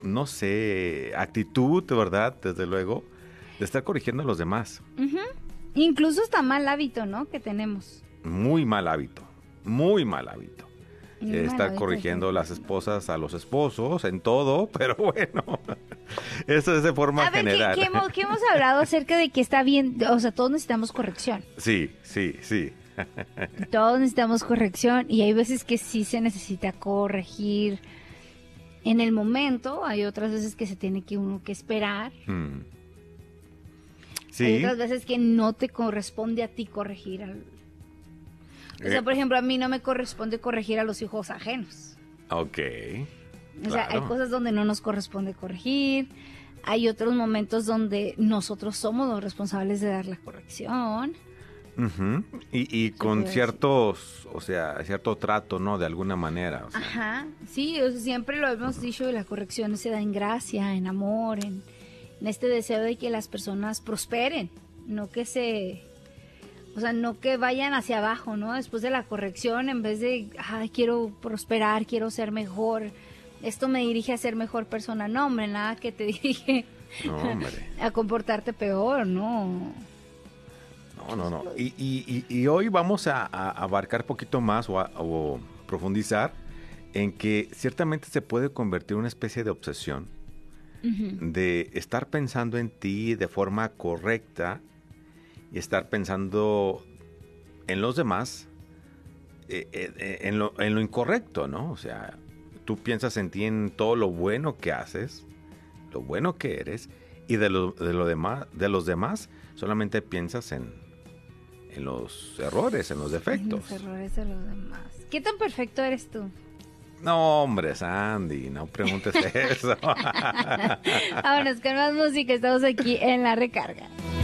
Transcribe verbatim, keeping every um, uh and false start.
no sé, actitud, ¿verdad? Desde luego, de estar corrigiendo a los demás. Uh-huh. Incluso está mal hábito, ¿no? Que tenemos. Muy mal hábito, muy mal hábito. Muy Eh, mal estar hábito, corrigiendo sí. las esposas a los esposos en todo, pero bueno, eso es de forma A ver, ¿qué, general. qué hemos, qué hemos hablado acerca de que está bien? O sea, todos necesitamos corrección. Sí, sí, sí. Todos necesitamos corrección y hay veces que sí se necesita corregir en el momento, hay otras veces que se tiene que uno que esperar, Mm. hay Sí, otras veces que no te corresponde a ti corregir. Al... O sea, Eh. por ejemplo, a mí no me corresponde corregir a los hijos ajenos. ok. O sea, hay Claro. cosas donde no nos corresponde corregir, hay otros momentos donde nosotros somos los responsables de dar la corrección. Ujú. Y, y con puede ciertos, o sea, cierto trato, ¿no? De alguna manera. O sea, Ajá, sí, o sea, siempre lo hemos dicho, la corrección se da en gracia, en amor, en, en este deseo de que las personas prosperen, no que se, o sea, no que vayan hacia abajo, ¿no? Después de la corrección, en vez de, ay, quiero prosperar, quiero ser mejor, esto me dirige a ser mejor persona, no, hombre, nada que te dirige no, hombre. a comportarte peor, ¿no? No, no, no. Y, y, y, y hoy vamos a, a abarcar poquito más o, a, o profundizar en que ciertamente se puede convertir en una especie de obsesión Uh-huh. de estar pensando en ti de forma correcta y estar pensando en los demás eh, eh, en, lo, en lo incorrecto, ¿no? O sea, tú piensas en ti en todo lo bueno que haces, lo bueno que eres, y de lo, de lo demás, de los demás solamente piensas en, en los errores, en los defectos. Los errores de los demás. ¿Qué tan perfecto eres tú? No, hombre, Sandy, no preguntes eso. Vámonos con más música, estamos aquí en La Recarga.